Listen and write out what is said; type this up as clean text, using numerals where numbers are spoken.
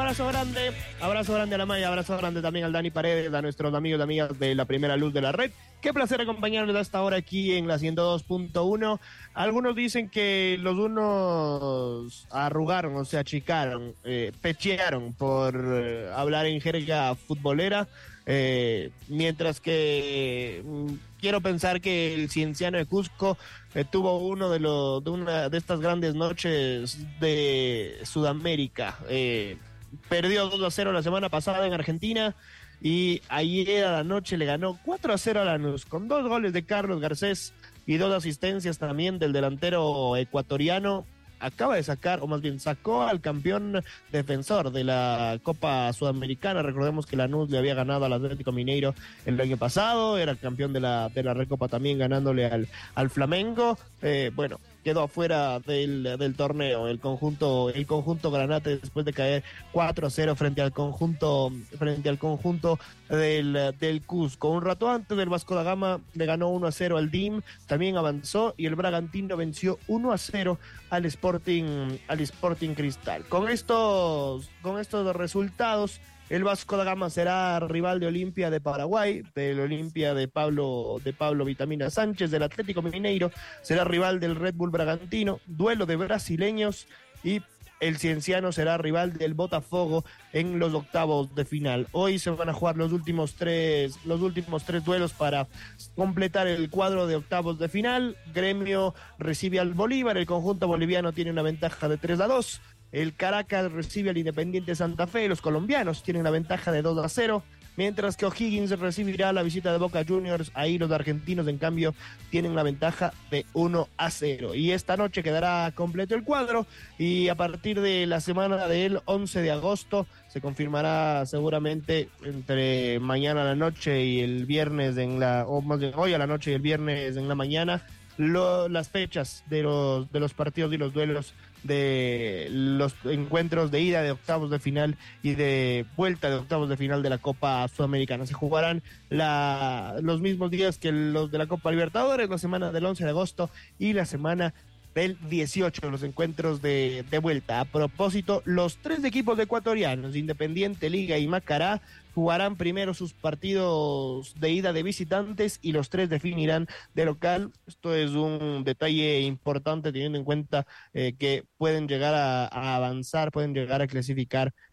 abrazo grande a la Maya, abrazo grande también al Dani Paredes, a nuestros amigos y amigas de la Primera Luz de la Red. Qué placer acompañarles hasta ahora aquí en la 102.1. Algunos dicen que los unos arrugaron, o sea, achicaron, pechearon por hablar en jerga futbolera, mientras que quiero pensar que el Cienciano de Cusco tuvo una de estas grandes noches de Sudamérica. Perdió 2-0 la semana pasada en Argentina y ayer a la noche le ganó 4-0 a Lanús con 2 goles de Carlos Garcés y 2 asistencias también del delantero ecuatoriano. Acaba de sacar, o más bien sacó al campeón defensor de la Copa Sudamericana. Recordemos que Lanús le había ganado al Atlético Mineiro el año pasado, era campeón de la Recopa también ganándole al Flamengo. Bueno, quedó afuera del torneo el conjunto Granate después de caer 4-0 frente al conjunto del Cusco. Un rato antes del Vasco da Gama le ganó 1-0 al DIM, también avanzó, y el Bragantino venció 1-0 al Sporting Cristal. Con estos resultados, el Vasco da Gama será rival de Olimpia de Paraguay, del Olimpia de Pablo Vitamina Sánchez, del Atlético Mineiro, será rival del Red Bull Bragantino, duelo de brasileños, y el Cienciano será rival del Botafogo en los octavos de final. Hoy se van a jugar los últimos tres duelos para completar el cuadro de octavos de final. Gremio recibe al Bolívar, el conjunto boliviano tiene una ventaja de 3-2. El Caracas recibe al Independiente Santa Fe, los colombianos tienen la ventaja de 2-0, mientras que O'Higgins recibirá la visita de Boca Juniors. Ahí los argentinos, en cambio, tienen la ventaja de 1-0. Y esta noche quedará completo el cuadro, y a partir de la semana del 11 de agosto se confirmará seguramente entre mañana a la noche y el viernes o más bien hoy a la noche y el viernes en la mañana, las fechas de los partidos y los duelos de los encuentros de ida de octavos de final y de vuelta de octavos de final de la Copa Sudamericana. Se jugarán los mismos días que los de la Copa Libertadores, la semana del 11 de agosto y la semana del 18, los encuentros de vuelta. A propósito, los 3 equipos ecuatorianos, Independiente, Liga y Macará, jugarán primero sus partidos de ida de visitantes y los 3 definirán de local. Esto es un detalle importante teniendo en cuenta que pueden llegar a avanzar, pueden llegar a clasificar